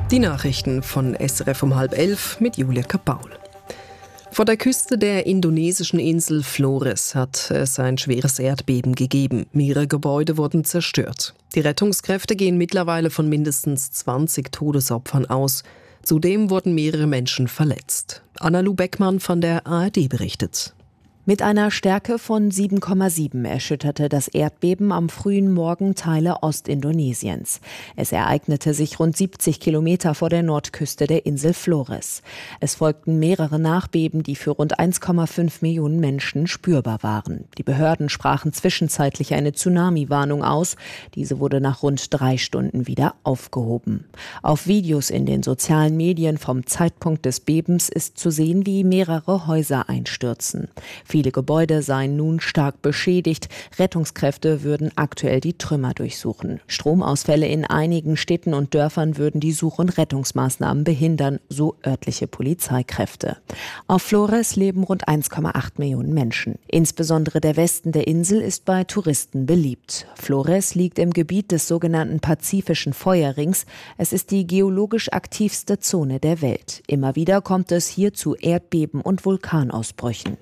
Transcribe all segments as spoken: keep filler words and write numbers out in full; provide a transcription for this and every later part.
Die Nachrichten von S R F um halb elf mit Julia Kapaul. Vor der Küste der indonesischen Insel Flores hat es ein schweres Erdbeben gegeben. Mehrere Gebäude wurden zerstört. Die Rettungskräfte gehen mittlerweile von mindestens zwanzig Todesopfern aus. Zudem wurden mehrere Menschen verletzt. Anna-Lu Beckmann von der A R D berichtet. Mit einer Stärke von sieben Komma sieben erschütterte das Erdbeben am frühen Morgen Teile Ostindonesiens. Es ereignete sich rund siebzig Kilometer vor der Nordküste der Insel Flores. Es folgten mehrere Nachbeben, die für rund eins Komma fünf Millionen Menschen spürbar waren. Die Behörden sprachen zwischenzeitlich eine Tsunami-Warnung aus. Diese wurde nach rund drei Stunden wieder aufgehoben. Auf Videos in den sozialen Medien vom Zeitpunkt des Bebens ist zu sehen, wie mehrere Häuser einstürzen. Viele Gebäude seien nun stark beschädigt. Rettungskräfte würden aktuell die Trümmer durchsuchen. Stromausfälle in einigen Städten und Dörfern würden die Such- und Rettungsmaßnahmen behindern, so örtliche Polizeikräfte. Auf Flores leben rund eins Komma acht Millionen Menschen. Insbesondere der Westen der Insel ist bei Touristen beliebt. Flores liegt im Gebiet des sogenannten Pazifischen Feuerrings. Es ist die geologisch aktivste Zone der Welt. Immer wieder kommt es hier zu Erdbeben und Vulkanausbrüchen.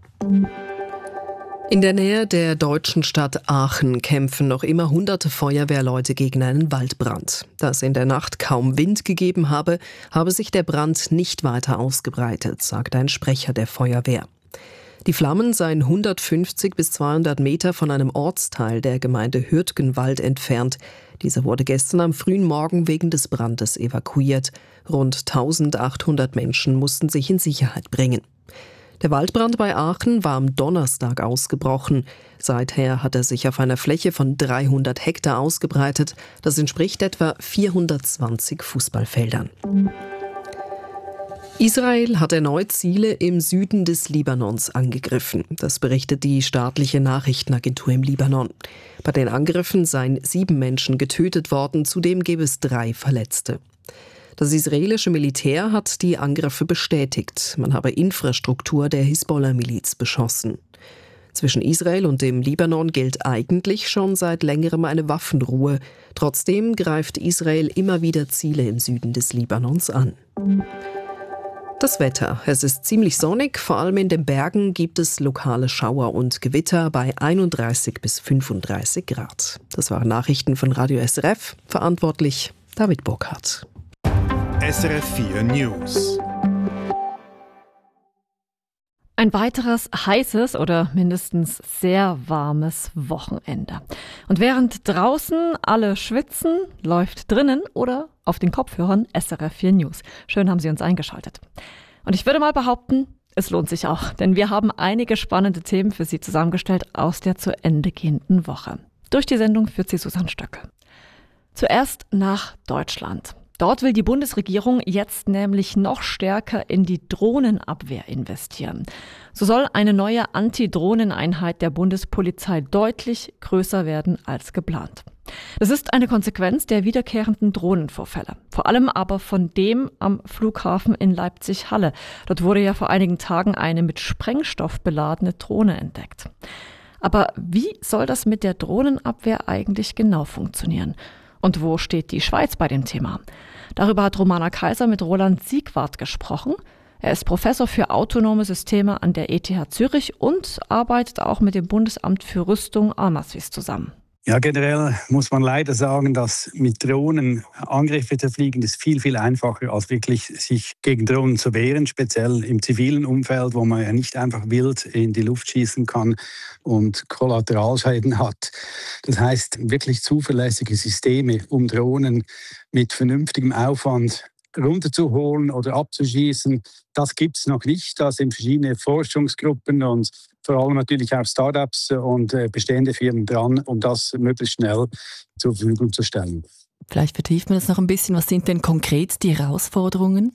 In der Nähe der deutschen Stadt Aachen kämpfen noch immer hunderte Feuerwehrleute gegen einen Waldbrand. Da es in der Nacht kaum Wind gegeben habe, habe sich der Brand nicht weiter ausgebreitet, sagt ein Sprecher der Feuerwehr. Die Flammen seien hundertfünfzig bis zweihundert Meter von einem Ortsteil der Gemeinde Hürtgenwald entfernt. Dieser wurde gestern am frühen Morgen wegen des Brandes evakuiert. Rund eintausendachthundert Menschen mussten sich in Sicherheit bringen. Der Waldbrand bei Aachen war am Donnerstag ausgebrochen. Seither hat er sich auf einer Fläche von dreihundert Hektar ausgebreitet. Das entspricht etwa vierhundertzwanzig Fußballfeldern. Israel hat erneut Ziele im Süden des Libanons angegriffen. Das berichtet die staatliche Nachrichtenagentur im Libanon. Bei den Angriffen seien sieben Menschen getötet worden, zudem gäbe es drei Verletzte. Das israelische Militär hat die Angriffe bestätigt. Man habe Infrastruktur der Hisbollah-Miliz beschossen. Zwischen Israel und dem Libanon gilt eigentlich schon seit längerem eine Waffenruhe. Trotzdem greift Israel immer wieder Ziele im Süden des Libanons an. Das Wetter. Es ist ziemlich sonnig, vor allem in den Bergen gibt es lokale Schauer und Gewitter bei einunddreißig bis fünfunddreißig Grad. Das waren Nachrichten von Radio S R F, verantwortlich David Burkhardt. S R F vier News. Ein weiteres heißes oder mindestens sehr warmes Wochenende. Und während draußen alle schwitzen, läuft drinnen oder auf den Kopfhörern S R F vier News. Schön haben Sie uns eingeschaltet. Und ich würde mal behaupten, es lohnt sich auch, denn wir haben einige spannende Themen für Sie zusammengestellt aus der zu Ende gehenden Woche. Durch die Sendung führt Sie Susanne Stöcke. Zuerst nach Deutschland. Dort will die Bundesregierung jetzt nämlich noch stärker in die Drohnenabwehr investieren. So soll eine neue Anti-Drohnen-Einheit der Bundespolizei deutlich größer werden als geplant. Das ist eine Konsequenz der wiederkehrenden Drohnenvorfälle. Vor allem aber von dem am Flughafen in Leipzig-Halle. Dort wurde ja vor einigen Tagen eine mit Sprengstoff beladene Drohne entdeckt. Aber wie soll das mit der Drohnenabwehr eigentlich genau funktionieren? Und wo steht die Schweiz bei dem Thema? Darüber hat Romana Kaiser mit Roland Siegwart gesprochen. Er ist Professor für autonome Systeme an der E T H Zürich und arbeitet auch mit dem Bundesamt für Rüstung Almasvis zusammen. Ja, generell muss man leider sagen, dass mit Drohnen Angriffe zu fliegen ist viel, viel einfacher, als wirklich sich gegen Drohnen zu wehren, speziell im zivilen Umfeld, wo man ja nicht einfach wild in die Luft schießen kann und Kollateralschäden hat. Das heißt, wirklich zuverlässige Systeme, um Drohnen mit vernünftigem Aufwand runterzuholen oder abzuschießen, das gibt es noch nicht. Da sind verschiedene Forschungsgruppen und vor allem natürlich auch Startups und bestehende Firmen dran, um das möglichst schnell zur Verfügung zu stellen. Vielleicht vertieft man das noch ein bisschen. Was sind denn konkret die Herausforderungen?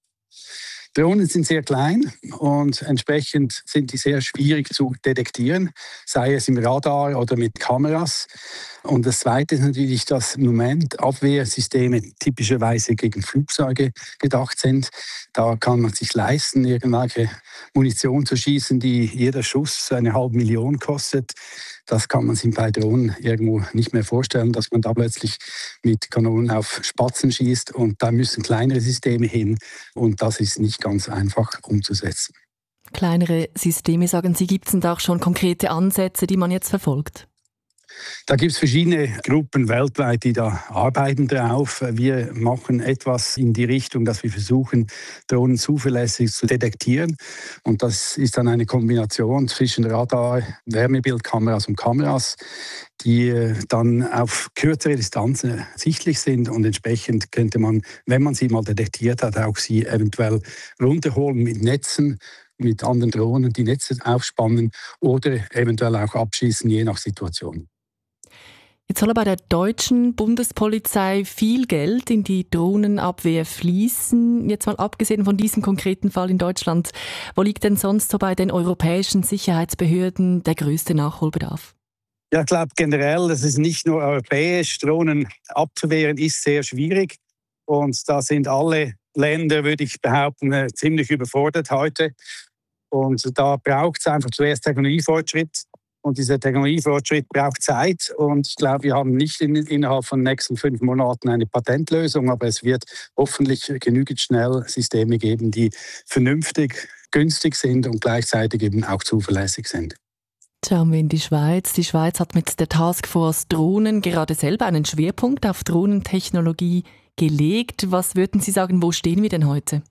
Drohnen sind sehr klein und entsprechend sind die sehr schwierig zu detektieren, sei es im Radar oder mit Kameras. Und das Zweite ist natürlich, dass im Moment Abwehrsysteme typischerweise gegen Flugzeuge gedacht sind. Da kann man sich leisten, irgendwelche Munition zu schießen, die jeder Schuss eine halbe Million kostet. Das kann man sich bei Drohnen irgendwo nicht mehr vorstellen, dass man da plötzlich mit Kanonen auf Spatzen schießt und da müssen kleinere Systeme hin und das ist nicht ganz einfach umzusetzen. Kleinere Systeme, sagen Sie, gibt es denn da auch schon konkrete Ansätze, die man jetzt verfolgt? Da gibt es verschiedene Gruppen weltweit, die da arbeiten drauf. Wir machen etwas in die Richtung, dass wir versuchen, Drohnen zuverlässig zu detektieren. Und das ist dann eine Kombination zwischen Radar, Wärmebildkameras und Kameras, die dann auf kürzere Distanzen sichtlich sind. Und entsprechend könnte man, wenn man sie mal detektiert hat, auch sie eventuell runterholen mit Netzen, mit anderen Drohnen, die Netze aufspannen oder eventuell auch abschießen, je nach Situation. Jetzt soll bei der deutschen Bundespolizei viel Geld in die Drohnenabwehr fließen. Jetzt mal abgesehen von diesem konkreten Fall in Deutschland, wo liegt denn sonst so bei den europäischen Sicherheitsbehörden der größte Nachholbedarf? Ja, ich glaube generell, das ist nicht nur europäisch. Drohnen abzuwehren ist sehr schwierig. Und da sind alle Länder, würde ich behaupten, ziemlich überfordert heute. Und da braucht es einfach zuerst Technologiefortschritt. Und dieser Technologiefortschritt braucht Zeit. Und ich glaube, wir haben nicht in, innerhalb von den nächsten fünf Monaten eine Patentlösung, aber es wird hoffentlich genügend schnell Systeme geben, die vernünftig, günstig sind und gleichzeitig eben auch zuverlässig sind. Schauen wir in die Schweiz. Die Schweiz hat mit der Taskforce Drohnen gerade selber einen Schwerpunkt auf Drohnentechnologie gelegt. Was würden Sie sagen, wo stehen wir denn heute?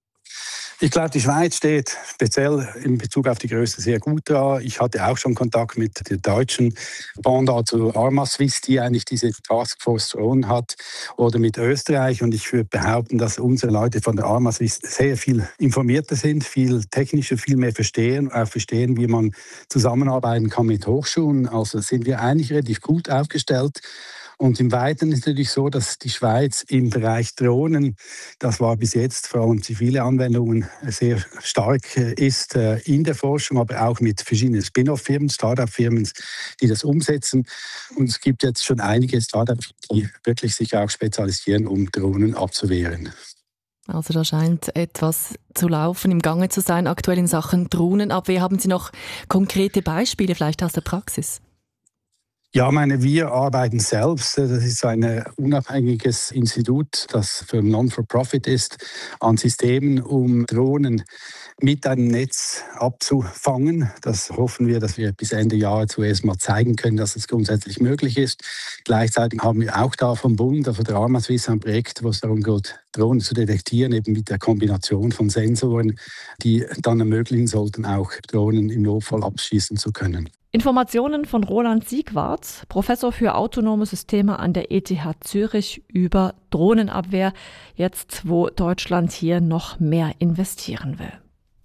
Ich glaube, die Schweiz steht speziell in Bezug auf die Größe sehr gut da. Ich hatte auch schon Kontakt mit der deutschen Pendant zu Armaswiss, die eigentlich diese Taskforce Drohnen hat, oder mit Österreich. Und ich würde behaupten, dass unsere Leute von der Armaswiss sehr viel informierter sind, viel technischer, viel mehr verstehen, auch verstehen, wie man zusammenarbeiten kann mit Hochschulen. Also sind wir eigentlich relativ gut aufgestellt. Und im Weiteren ist es natürlich so, dass die Schweiz im Bereich Drohnen, das war bis jetzt vor allem zivile Anwendungen, sehr stark ist in der Forschung, aber auch mit verschiedenen Spin-off-Firmen, Start-up-Firmen, die das umsetzen. Und es gibt jetzt schon einige Start-ups, die wirklich sich auch spezialisieren, um Drohnen abzuwehren. Also da scheint etwas zu laufen, im Gange zu sein, aktuell in Sachen Drohnenabwehr. Haben Sie noch konkrete Beispiele vielleicht aus der Praxis? Ja, meine, wir arbeiten selbst. Das ist ein unabhängiges Institut, das für Non-for-Profit ist, an Systemen, um Drohnen mit einem Netz abzufangen. Das hoffen wir, dass wir bis Ende Jahr zuerst mal zeigen können, dass es grundsätzlich möglich ist. Gleichzeitig haben wir auch da vom Bund, von der Armaswiss, ein Projekt, wo es darum geht, Drohnen zu detektieren, eben mit der Kombination von Sensoren, die dann ermöglichen sollten, auch Drohnen im Notfall abschießen zu können. Informationen von Roland Siegwart, Professor für autonome Systeme an der E T H Zürich über Drohnenabwehr, jetzt wo Deutschland hier noch mehr investieren will.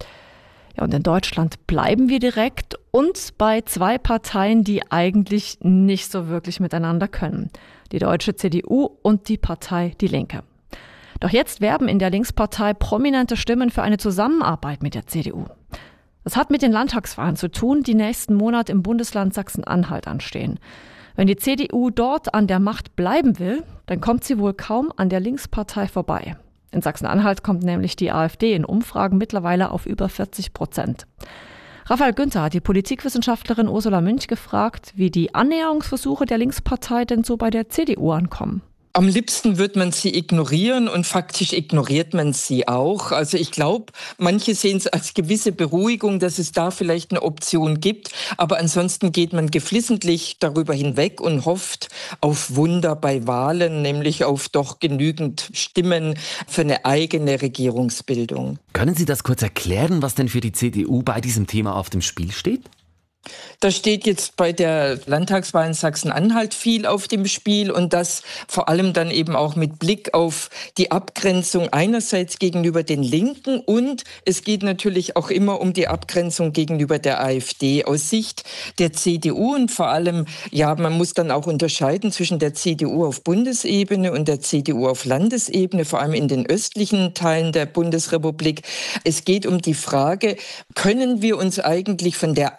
Ja, und in Deutschland bleiben wir direkt und bei zwei Parteien, die eigentlich nicht so wirklich miteinander können. Die deutsche C D U und die Partei Die Linke. Doch jetzt werben in der Linkspartei prominente Stimmen für eine Zusammenarbeit mit der C D U. Das hat mit den Landtagswahlen zu tun, die nächsten Monate im Bundesland Sachsen-Anhalt anstehen. Wenn die C D U dort an der Macht bleiben will, dann kommt sie wohl kaum an der Linkspartei vorbei. In Sachsen-Anhalt kommt nämlich die AfD in Umfragen mittlerweile auf über vierzig Prozent. Raphael Günther hat die Politikwissenschaftlerin Ursula Münch gefragt, wie die Annäherungsversuche der Linkspartei denn so bei der C D U ankommen. Am liebsten wird man sie ignorieren und faktisch ignoriert man sie auch. Also ich glaube, manche sehen es als gewisse Beruhigung, dass es da vielleicht eine Option gibt. Aber ansonsten geht man geflissentlich darüber hinweg und hofft auf Wunder bei Wahlen, nämlich auf doch genügend Stimmen für eine eigene Regierungsbildung. Können Sie das kurz erklären, was denn für die C D U bei diesem Thema auf dem Spiel steht? Da steht jetzt bei der Landtagswahl in Sachsen-Anhalt viel auf dem Spiel und das vor allem dann eben auch mit Blick auf die Abgrenzung einerseits gegenüber den Linken und es geht natürlich auch immer um die Abgrenzung gegenüber der AfD aus Sicht der C D U und vor allem, ja, man muss dann auch unterscheiden zwischen der C D U auf Bundesebene und der C D U auf Landesebene, vor allem in den östlichen Teilen der Bundesrepublik. Es geht um die Frage, können wir uns eigentlich von der einen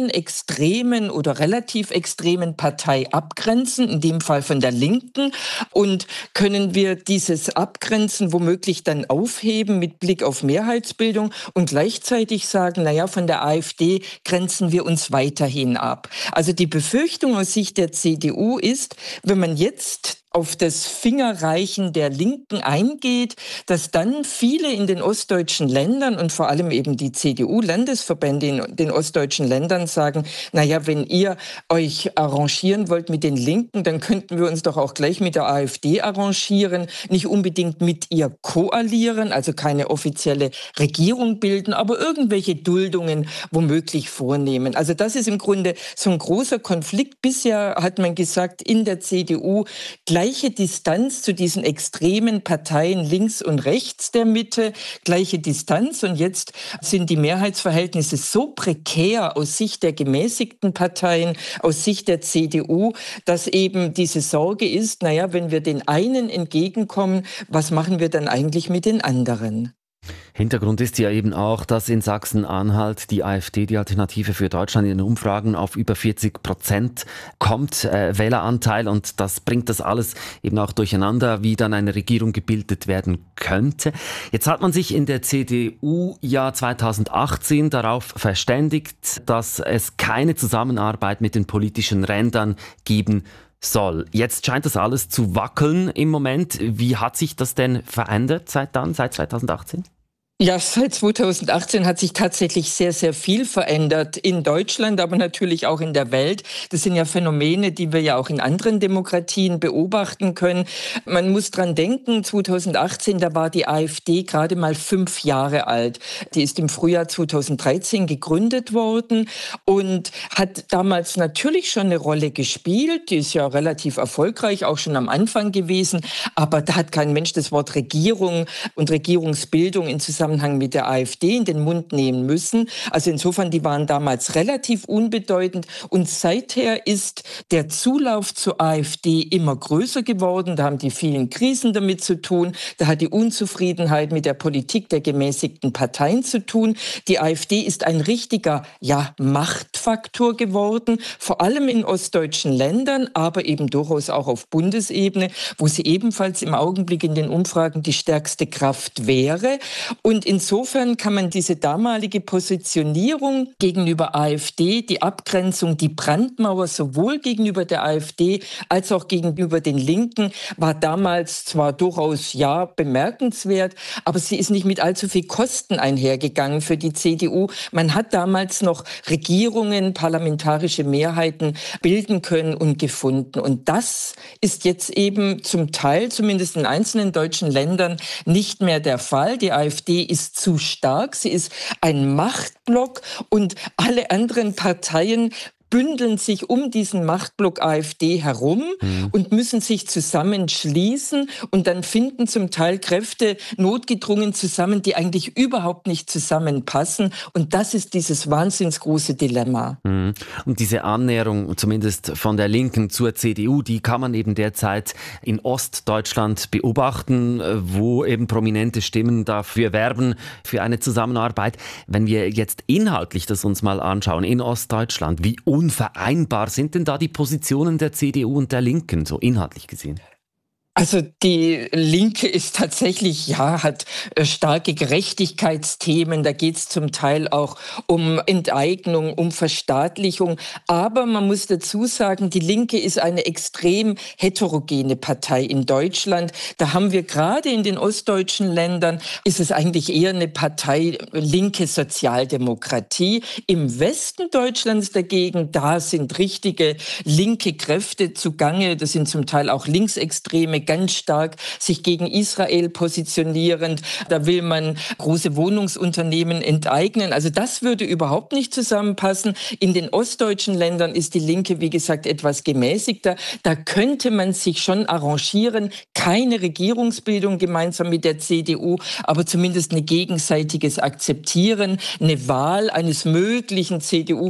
einen extremen oder relativ extremen Partei abgrenzen, in dem Fall von der Linken, und können wir dieses Abgrenzen womöglich dann aufheben mit Blick auf Mehrheitsbildung und gleichzeitig sagen, naja, von der AfD grenzen wir uns weiterhin ab. Also die Befürchtung aus Sicht der C D U ist, wenn man jetzt auf das Fingerreichen der Linken eingeht, dass dann viele in den ostdeutschen Ländern und vor allem eben die C D U-Landesverbände in den ostdeutschen Ländern sagen, naja, wenn ihr euch arrangieren wollt mit den Linken, dann könnten wir uns doch auch gleich mit der AfD arrangieren, nicht unbedingt mit ihr koalieren, also keine offizielle Regierung bilden, aber irgendwelche Duldungen womöglich vornehmen. Also das ist im Grunde so ein großer Konflikt. Bisher hat man gesagt, in der C D U gleiche Distanz zu diesen extremen Parteien links und rechts der Mitte, gleiche Distanz. Und jetzt sind die Mehrheitsverhältnisse so prekär aus Sicht der gemäßigten Parteien, aus Sicht der C D U, dass eben diese Sorge ist, naja, wenn wir den einen entgegenkommen, was machen wir dann eigentlich mit den anderen? Hintergrund ist ja eben auch, dass in Sachsen-Anhalt die AfD, die Alternative für Deutschland, in den Umfragen auf über vierzig Prozent kommt, äh, Wähleranteil. Und das bringt das alles eben auch durcheinander, wie dann eine Regierung gebildet werden könnte. Jetzt hat man sich in der C D U ja zweitausendachtzehn darauf verständigt, dass es keine Zusammenarbeit mit den politischen Rändern geben soll. Jetzt scheint das alles zu wackeln im Moment. Wie hat sich das denn verändert seit dann, seit zweitausendachtzehn? Ja, seit zweitausendachtzehn hat sich tatsächlich sehr, sehr viel verändert in Deutschland, aber natürlich auch in der Welt. Das sind ja Phänomene, die wir ja auch in anderen Demokratien beobachten können. Man muss dran denken, zweitausendachtzehn, da war die AfD gerade mal fünf Jahre alt. Die ist im Frühjahr zweitausenddreizehn gegründet worden und hat damals natürlich schon eine Rolle gespielt. Die ist ja relativ erfolgreich, auch schon am Anfang gewesen. Aber da hat kein Mensch das Wort Regierung und Regierungsbildung in Zusammenhang mit der AfD in den Mund nehmen müssen. Also insofern, die waren damals relativ unbedeutend. Und seither ist der Zulauf zur AfD immer größer geworden. Da haben die vielen Krisen damit zu tun. Da hat die Unzufriedenheit mit der Politik der gemäßigten Parteien zu tun. Die AfD ist ein richtiger, ja, Machtfaktor geworden, vor allem in ostdeutschen Ländern, aber eben durchaus auch auf Bundesebene, wo sie ebenfalls im Augenblick in den Umfragen die stärkste Kraft wäre. Und insofern kann man diese damalige Positionierung gegenüber AfD, die Abgrenzung, die Brandmauer sowohl gegenüber der AfD als auch gegenüber den Linken, war damals zwar durchaus ja bemerkenswert, aber sie ist nicht mit allzu viel Kosten einhergegangen für die C D U. Man hat damals noch Regierungen, parlamentarische Mehrheiten bilden können und gefunden. Und das ist jetzt eben zum Teil, zumindest in einzelnen deutschen Ländern, nicht mehr der Fall. Die AfD ist zu stark, sie ist ein Machtblock und alle anderen Parteien bündeln sich um diesen Machtblock AfD herum mhm. und müssen sich zusammenschließen und dann finden zum Teil Kräfte notgedrungen zusammen, die eigentlich überhaupt nicht zusammenpassen. Und das ist dieses wahnsinns große Dilemma. Mhm. Und diese Annäherung, zumindest von der Linken zur C D U, die kann man eben derzeit in Ostdeutschland beobachten, wo eben prominente Stimmen dafür werben, für eine Zusammenarbeit. Wenn wir jetzt inhaltlich das uns mal anschauen, in Ostdeutschland, wie unvereinbar sind denn da die Positionen der C D U und der Linken, so inhaltlich gesehen? Also die Linke ist tatsächlich, ja, hat starke Gerechtigkeitsthemen. Da geht es zum Teil auch um Enteignung, um Verstaatlichung. Aber man muss dazu sagen, die Linke ist eine extrem heterogene Partei in Deutschland. Da haben wir gerade in den ostdeutschen Ländern, ist es eigentlich eher eine Partei linke Sozialdemokratie. Im Westen Deutschlands dagegen, da sind richtige linke Kräfte zugange. Das sind zum Teil auch linksextreme, ganz stark sich gegen Israel positionierend. Da will man große Wohnungsunternehmen enteignen. Also das würde überhaupt nicht zusammenpassen. In den ostdeutschen Ländern ist die Linke, wie gesagt, etwas gemäßigter. Da könnte man sich schon arrangieren. Keine Regierungsbildung gemeinsam mit der C D U, aber zumindest ein gegenseitiges Akzeptieren, eine Wahl eines möglichen C D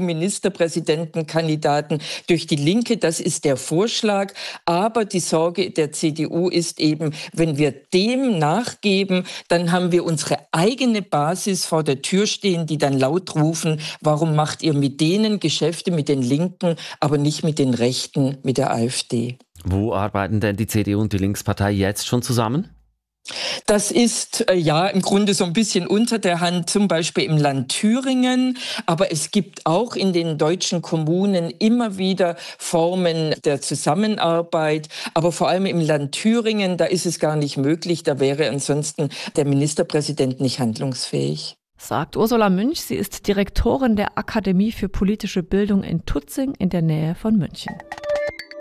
U-Ministerpräsidentenkandidaten durch die Linke. Das ist der Vorschlag. Aber die Sorge der C D U D U ist eben, wenn wir dem nachgeben, dann haben wir unsere eigene Basis vor der Tür stehen, die dann laut rufen, warum macht ihr mit denen Geschäfte, mit den Linken, aber nicht mit den Rechten, mit der AfD. Wo arbeiten denn die C D U und die Linkspartei jetzt schon zusammen? Das ist äh, ja im Grunde so ein bisschen unter der Hand, zum Beispiel im Land Thüringen. Aber es gibt auch in den deutschen Kommunen immer wieder Formen der Zusammenarbeit. Aber vor allem im Land Thüringen, da ist es gar nicht möglich. Da wäre ansonsten der Ministerpräsident nicht handlungsfähig. Sagt Ursula Münch. Sie ist Direktorin der Akademie für politische Bildung in Tutzing in der Nähe von München.